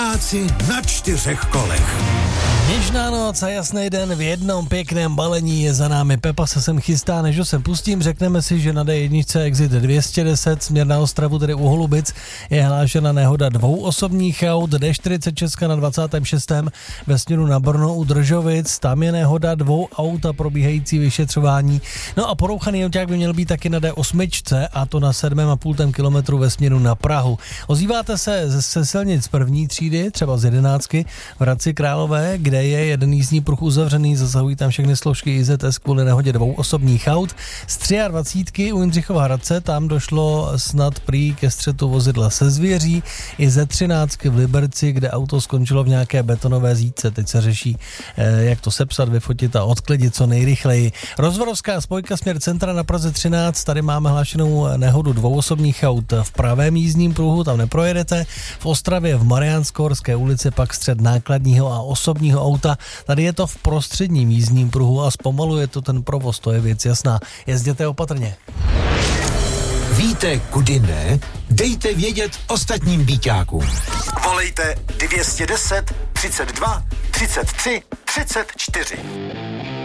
Vojáci na 4 kolech. Něžná noc a jasný den v jednom pěkném balení je za námi. Pepa se sem chystá, než ho sem pustím. Řekneme si, že na D1 exit 210 směr na Ostravu, tedy u Holubic, je hlášena nehoda 2 osobních aut. D46 na 26. ve směru na Brno u Držovic. Tam je nehoda 2 aut a probíhající vyšetřování. No a porouchaný auták by měl být taky na D8 a to na 7,5 kilometru ve směru na Prahu. Ozýváte se ze silnic první třídy, třeba z 11 v Hradci Králové, kde je jeden jízdní pruh uzavřený, zasahují tam všechny složky IZS kvůli nehodě 2 osobních aut. Z 23 u Jindřichova Hradce tam došlo snad prý ke střetu vozidla se zvěří. I ze 13 v Liberci, kde auto skončilo v nějaké betonové zítce. Teď se řeší, jak to sepsat, vyfotit a odklidit co nejrychleji. Rozvorovská spojka směr centra na Praze 13, tady máme hlášenou nehodu 2 osobních aut v pravém jízdním pruhu, tam neprojedete. V Ostravě v Mariánsko-Horské ulici pak střet nákladního a osobního auta. Tady je to v prostředním jízdním pruhu a zpomaluje to ten provoz, to je věc jasná. Jezděte opatrně. Víte, kudy ne? Dejte vědět ostatním býťákům. Volejte 210 32 33 34.